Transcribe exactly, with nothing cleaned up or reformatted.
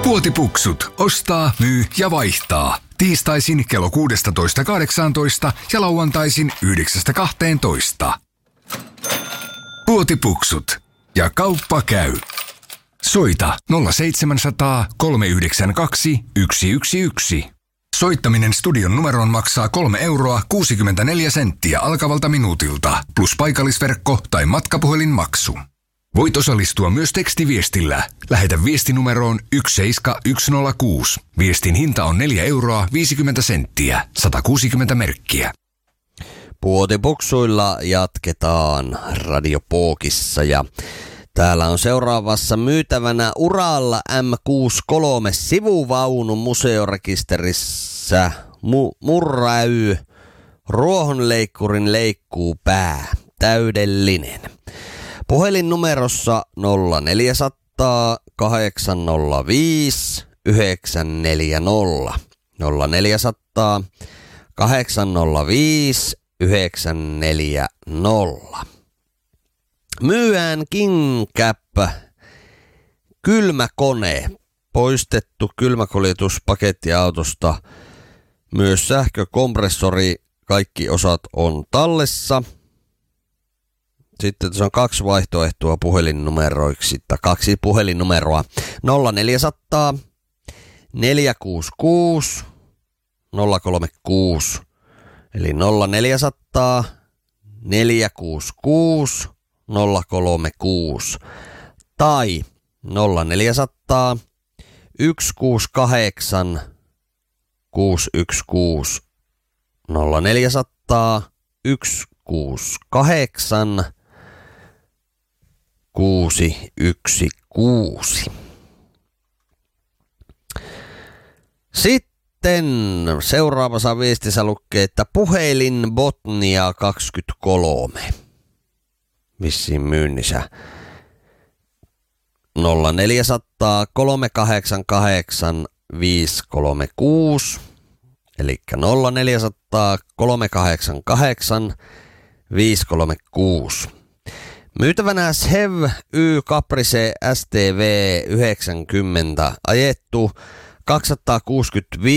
Puotipuksut. Ostaa, myy ja vaihtaa. Tiistaisin kello kuusitoista kahdeksantoista ja lauantaisin yhdeksästä kahteentoista. Puotipuksut. Ja kauppa käy. Soita nolla seitsemän nolla nolla kolme yhdeksän kaksi yksi yksi yksi. Soittaminen studion numeroon maksaa kolme euroa kuusikymmentäneljä senttiä alkavalta minuutilta, plus paikallisverkko tai matkapuhelinmaksu. Voit osallistua myös tekstiviestillä. Lähetä viestinumeroon yksi seitsemän yksi nolla kuusi. Viestin hinta on neljä euroa viisikymmentä senttiä, sata kuusikymmentä merkkiä. Puotipuksuilla jatketaan Radiopookissa ja täällä on seuraavassa myytävänä Uralla M kuusikymmentäkolme sivuvaunu museorekisterissä Mu- Murräy ruohonleikkurin leikkuupää. Täydellinen. Puhelinnumerossa nolla neljä nolla nolla kahdeksan nolla viisi yhdeksän neljä nolla. nolla neljä nolla nolla kahdeksan nolla viisi yhdeksän neljä nolla. Myyään KingCap kylmäkone, poistettu kylmäkuljetuspaketti autosta, myös sähkökompressori, kaikki osat on tallessa. Sitten tässä on kaksi vaihtoehtoa puhelinnumeroiksi, tai kaksi puhelinnumeroa. nolla neljä nolla nolla neljä kuusi kuusi nolla kolme kuusi, eli nolla neljä nolla nolla neljä kuusi kuusi nolla kolme kuusi tai nolla neljä nolla nolla yksi kuusi kahdeksan kuusi yksi kuusi nolla neljä nolla nolla yksi kuusi kahdeksan kuusi yksi kuusi. Sitten seuraavassa viestissä lukee, että puhelin Botnia kaksikymmentäkolme. Vissiin myynnissä. nolla neljä nolla nolla kolme kahdeksan kahdeksan viisi kolme kuusi. Eli nolla neljä nolla nolla kolme kahdeksan kahdeksan viisi kolme kuusi. Myytävänä S H E V Y Caprice S T V yhdeksänkymmentä ajettu kaksisataakuusikymmentäviisi